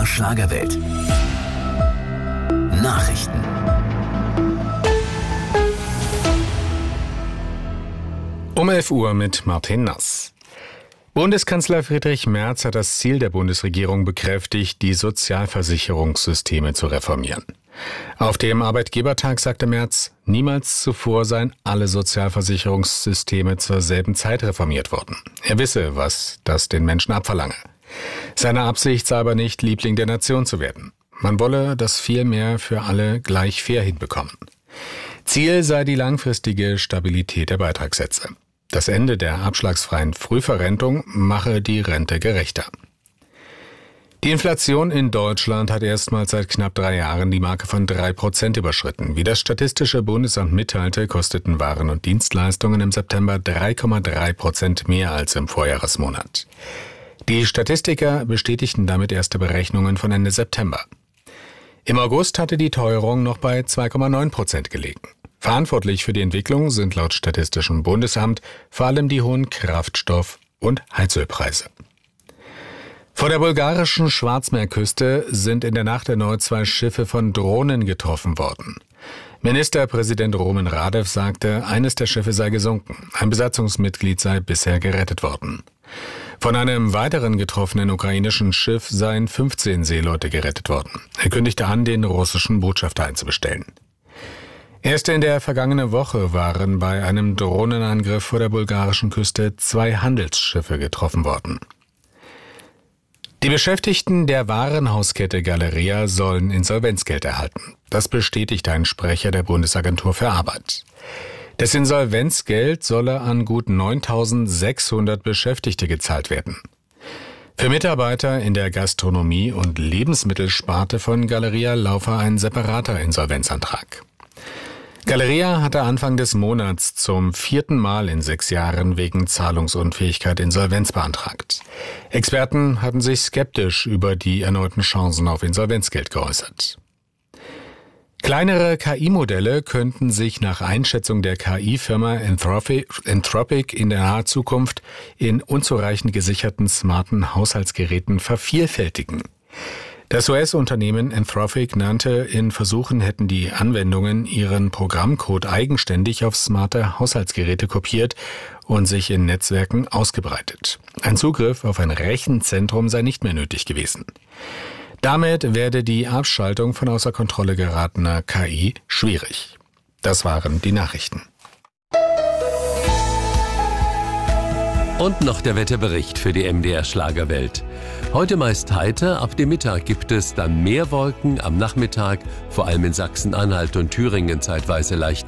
MDR Schlagerwelt. Nachrichten. Um 11 Uhr mit Martin Nass. Bundeskanzler Friedrich Merz hat das Ziel der Bundesregierung bekräftigt, die Sozialversicherungssysteme zu reformieren. Auf dem Arbeitgebertag sagte Merz, niemals zuvor seien alle Sozialversicherungssysteme zur selben Zeit reformiert worden. Er wisse, was das den Menschen abverlange. Seine Absicht sei aber nicht, Liebling der Nation zu werden. Man wolle das vielmehr für alle gleich fair hinbekommen. Ziel sei die langfristige Stabilität der Beitragssätze. Das Ende der abschlagsfreien Frühverrentung mache die Rente gerechter. Die Inflation in Deutschland hat erstmals seit knapp 3 Jahren die Marke von 3% überschritten. Wie das Statistische Bundesamt mitteilte, kosteten Waren und Dienstleistungen im September 3,3% mehr als im Vorjahresmonat. Die Statistiker bestätigten damit erste Berechnungen von Ende September. Im August hatte die Teuerung noch bei 2,9% gelegen. Verantwortlich für die Entwicklung sind laut Statistischem Bundesamt vor allem die hohen Kraftstoff- und Heizölpreise. Vor der bulgarischen Schwarzmeerküste sind in der Nacht erneut 2 Schiffe von Drohnen getroffen worden. Ministerpräsident Rumen Radev sagte, eines der Schiffe sei gesunken. Ein Besatzungsmitglied sei bisher gerettet worden. Von einem weiteren getroffenen ukrainischen Schiff seien 15 Seeleute gerettet worden. Er kündigte an, den russischen Botschafter einzubestellen. Erst in der vergangenen Woche waren bei einem Drohnenangriff vor der bulgarischen Küste 2 Handelsschiffe getroffen worden. Die Beschäftigten der Warenhauskette Galeria sollen Insolvenzgeld erhalten. Das bestätigt ein Sprecher der Bundesagentur für Arbeit. Das Insolvenzgeld solle an gut 9.600 Beschäftigte gezahlt werden. Für Mitarbeiter in der Gastronomie- und Lebensmittelsparte von Galeria laufe ein separater Insolvenzantrag. Galeria hatte Anfang des Monats zum 4. Mal in 6 Jahren wegen Zahlungsunfähigkeit Insolvenz beantragt. Experten hatten sich skeptisch über die erneuten Chancen auf Insolvenzgeld geäußert. Kleinere KI-Modelle könnten sich nach Einschätzung der KI-Firma Anthropic in der nahen Zukunft in unzureichend gesicherten smarten Haushaltsgeräten vervielfältigen. Das US-Unternehmen Anthropic nannte, in Versuchen hätten die Anwendungen ihren Programmcode eigenständig auf smarte Haushaltsgeräte kopiert und sich in Netzwerken ausgebreitet. Ein Zugriff auf ein Rechenzentrum sei nicht mehr nötig gewesen. Damit werde die Abschaltung von außer Kontrolle geratener KI schwierig. Das waren die Nachrichten. Und noch der Wetterbericht für die MDR Schlagerwelt. Heute meist heiter, ab dem Mittag gibt es dann mehr Wolken, am Nachmittag vor allem in Sachsen-Anhalt und Thüringen zeitweise leicht